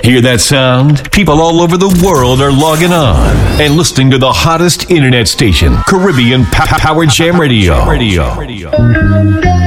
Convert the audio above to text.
Hear that sound? People all over the world are logging on and listening to the hottest internet station, Caribbean Power Jam Radio.